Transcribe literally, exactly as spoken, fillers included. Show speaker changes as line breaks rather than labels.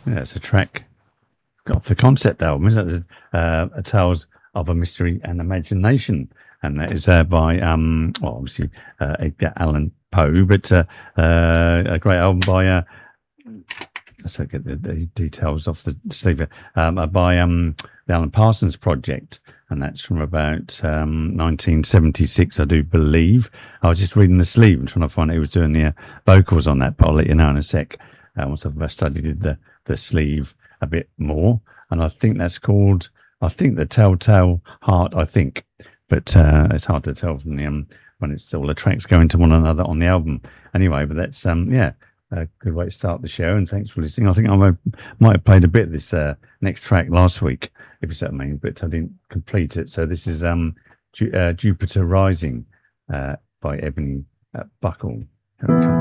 Yeah, it's a track off the concept album, isn't it? Uh, a Tales of a Mystery and Imagination, and that is uh, by um, well, obviously uh, Edgar Allan Poe, but uh, uh, a great album by uh, let's look at the, the details of the Steve um, uh, by um, the Alan Parsons Project, and that's from about um, nineteen seventy-six, I do believe. I was just reading the sleeve and trying to find out who was doing the uh, vocals on that, but I'll let you know in a sec. Uh, once I've studied the the sleeve a bit more, and I think that's called I think the Telltale Heart. I think, but uh, it's hard to tell from the um, when it's all the tracks going to one another on the album. Anyway, but that's um, yeah. A good way to start the show, and thanks for listening. I think I might, might have played a bit of this uh, next track last week, if you see what I mean, but I didn't complete it. So this is um, Ju- uh, Jupiter Rising uh, by Ebony uh, Buckle. Here it comes.